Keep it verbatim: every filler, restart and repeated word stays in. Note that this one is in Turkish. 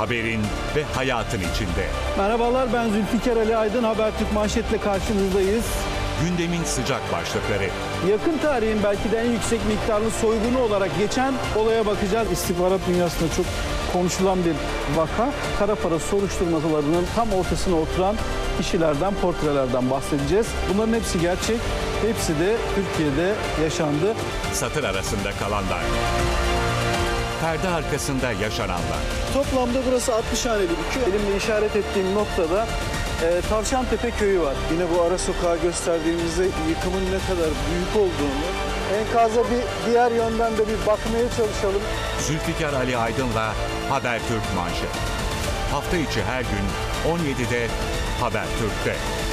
haberin ve hayatın içinde. Merhabalar, ben Zülfikar Ali Aydın. Habertürk manşetle karşınızdayız. Gündemin sıcak başlıkları. Yakın tarihin belki de en yüksek miktarlı soygunu olarak geçen olaya bakacağız. İstihbarat dünyasında çok konuşulan bir vaka. Kara para soruşturmalarının tam ortasına oturan kişilerden, portrelerden bahsedeceğiz. Bunların hepsi gerçek, hepsi de Türkiye'de yaşandı. Satır arasında kalanlar. Perde arkasında yaşananlar. Toplamda burası altmış haneli bir köy. Elimle işaret ettiğim noktada e, Tavşantepe köyü var. Yine bu ara sokağı gösterdiğimizde yıkımın ne kadar büyük olduğunu, enkaza bir diğer yönden de bir bakmaya çalışalım. Zülfikar Ali Aydın'la Habertürk Manşet. Hafta içi her gün on yedide Habertürk'te.